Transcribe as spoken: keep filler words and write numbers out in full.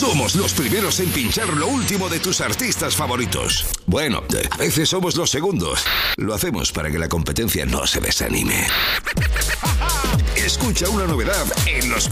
Somos los primeros en pinchar lo último de tus artistas favoritos. Bueno, a veces somos los segundos. Lo hacemos para que la competencia no se desanime. Escucha una novedad en los